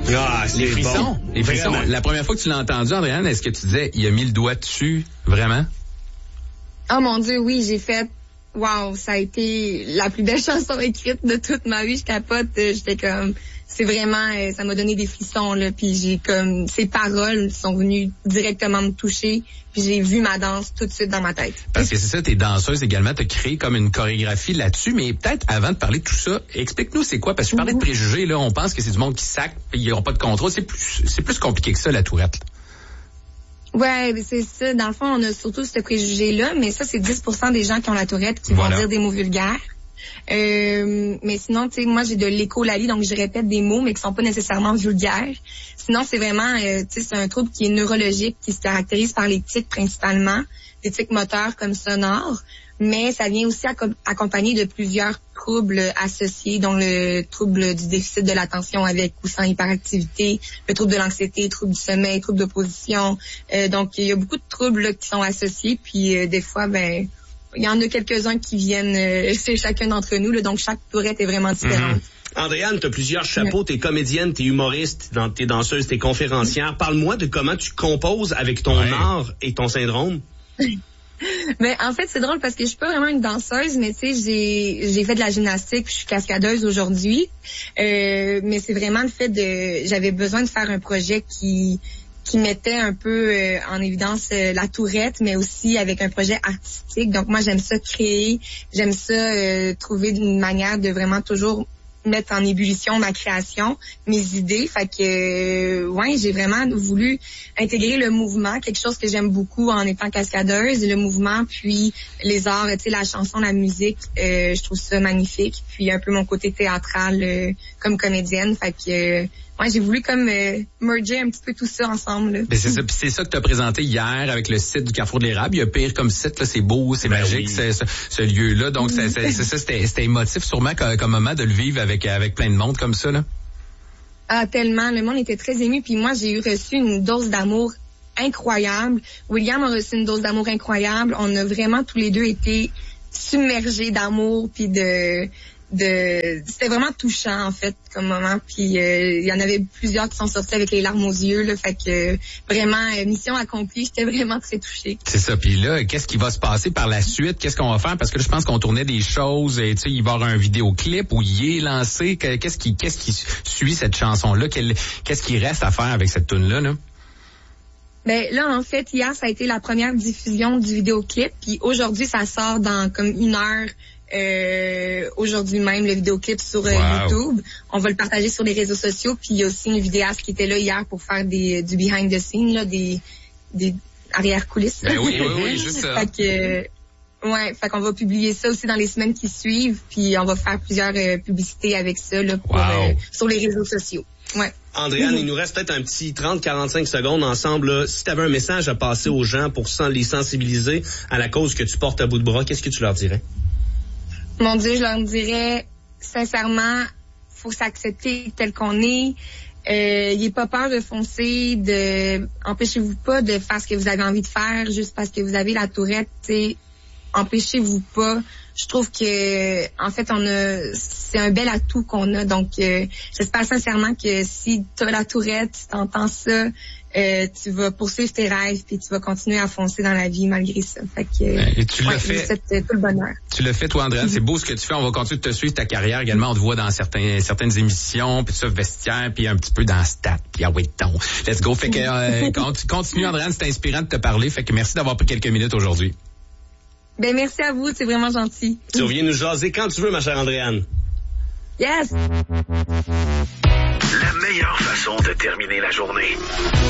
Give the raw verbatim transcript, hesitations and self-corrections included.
Ah, c'est les frissons. Bon. Les frissons. Vraiment. La première fois que tu l'as entendu, Andréane, est-ce que tu disais, il a mis le doigt dessus, vraiment? Oh mon Dieu, oui, j'ai fait, wow, ça a été la plus belle chanson écrite de toute ma vie. Je capote, j'étais comme, c'est vraiment, ça m'a donné des frissons, là. Puis j'ai comme, ces paroles sont venues directement me toucher. Puis j'ai vu ma danse tout de suite dans ma tête. Parce que c'est ça, t'es danseuse également, t'as créé comme une chorégraphie là-dessus. Mais peut-être avant de parler de tout ça, explique-nous c'est quoi, parce que tu parlais de préjugés, là, on pense que c'est du monde qui sac, puis ils n'ont pas de contrôle. C'est plus, c'est plus compliqué que ça, la Tourette. Ouais, c'est ça. Dans le fond, on a surtout ce préjugé-là, mais ça, c'est dix pour cent des gens qui ont la Tourette qui voilà. vont dire des mots vulgaires. Euh, mais sinon, tu sais, moi, j'ai de l'écholalie, donc je répète des mots, mais qui sont pas nécessairement vulgaires. Sinon, c'est vraiment, euh, tu sais, c'est un trouble qui est neurologique, qui se caractérise par les tics principalement, des tics moteurs comme sonores, mais ça vient aussi ac- accompagné de plusieurs troubles associés, dont le trouble du déficit de l'attention avec ou sans hyperactivité, le trouble de l'anxiété, le trouble du sommeil, le trouble d'opposition. Euh, donc, il y a beaucoup de troubles là, qui sont associés, puis euh, des fois, ben, il y en a quelques-uns qui viennent euh, chez chacun d'entre nous, là, donc chaque tourette est vraiment différente. Mm-hmm. Andréane, t'as plusieurs chapeaux, t'es comédienne, t'es humoriste, t'es danseuse, t'es conférencière. Parle-moi de comment tu composes avec ton ouais. art et ton syndrome. Mais en fait, c'est drôle parce que je suis pas vraiment une danseuse, mais tu sais, j'ai j'ai fait de la gymnastique, puis je suis cascadeuse aujourd'hui. Euh, mais c'est vraiment le fait de, j'avais besoin de faire un projet qui qui mettait un peu euh, en évidence euh, la Tourette, mais aussi avec un projet artistique. Donc moi, j'aime ça créer, j'aime ça euh, trouver une manière de vraiment toujours mettre en ébullition ma création, mes idées. Fait que, euh, ouais, j'ai vraiment voulu intégrer le mouvement, quelque chose que j'aime beaucoup en étant cascadeuse, le mouvement, puis les arts, tu sais, la chanson, la musique, euh, je trouve ça magnifique. Puis un peu mon côté théâtral euh, comme comédienne. Fait que, euh, ouais, j'ai voulu comme euh, merger un petit peu tout ça ensemble. Là. Ben c'est ça, c'est ça que tu as présenté hier avec le site du Carrefour de l'Érable. Il y a pire comme site, là, c'est beau, c'est ben magique, oui. c'est, ce, ce lieu-là. Donc, c'est, c'est, c'est ça, c'était, c'était émotif sûrement comme, comme moment de le vivre avec, avec plein de monde comme ça, là. Ah, tellement. Le monde était très ému. Puis moi, j'ai eu reçu une dose d'amour incroyable. William a reçu une dose d'amour incroyable. On a vraiment tous les deux été submergés d'amour puis de... de c'était vraiment touchant en fait comme moment, puis il euh, y en avait plusieurs qui sont sortis avec les larmes aux yeux là, fait que euh, vraiment euh, mission accomplie, j'étais vraiment très touchée. C'est ça. Puis là, qu'est-ce qui va se passer par la suite? Qu'est-ce qu'on va faire? Parce que là, je pense qu'on tournait des choses, et tu sais, il va y avoir un vidéoclip où il est lancé. Qu'est-ce qui qu'est-ce qui suit cette chanson là? Quel, qu'est-ce qui reste à faire avec cette tune là là? Ben là, en fait, hier, ça a été la première diffusion du vidéoclip, puis aujourd'hui, ça sort dans comme une heure. Euh, aujourd'hui même, le vidéoclip sur euh, wow. YouTube. On va le partager sur les réseaux sociaux. Puis il y a aussi une vidéaste qui était là hier pour faire des du behind the scenes, là, des des arrière coulisses. Ben oui, oui, oui, juste ça. Fait que, ouais, fait qu'on va publier ça aussi dans les semaines qui suivent. Puis on va faire plusieurs euh, publicités avec ça là, pour, wow. euh, sur les réseaux sociaux. Ouais. Andréane, mmh. il nous reste peut-être un petit trente à quarante-cinq secondes ensemble. Là. Si tu avais un message à passer aux gens pour les sensibiliser à la cause que tu portes à bout de bras, qu'est-ce que tu leur dirais? Mon Dieu, je leur dirais, sincèrement, faut s'accepter tel qu'on est. Euh, n'ayez pas peur de foncer, de, empêchez-vous pas de faire ce que vous avez envie de faire juste parce que vous avez la Tourette, tu sais. Empêchez-vous pas. Je trouve que, en fait, on a, c'est un bel atout qu'on a. Donc, euh, j'espère sincèrement que si tu as la Tourette, tu t'entends ça, euh, tu vas poursuivre tes rêves puis tu vas continuer à foncer dans la vie malgré ça. Fait que, et tu ouais, l'as fait. C'est tout le bonheur. Tu l'as fait, toi, Andréane. Mm-hmm. C'est beau ce que tu fais. On va continuer de te suivre ta carrière également. On te voit dans certains, certaines émissions, puis ça, vestiaire, puis un petit peu dans Stat, puis ah oui, ton. Let's go. Fait que, euh, continue, Andréane. C'est inspirant de te parler. Fait que merci d'avoir pris quelques minutes aujourd'hui. Ben, merci à vous. C'est vraiment gentil. Tu reviens nous jaser quand tu veux, ma chère Andréane. Yes! La meilleure façon de terminer la journée.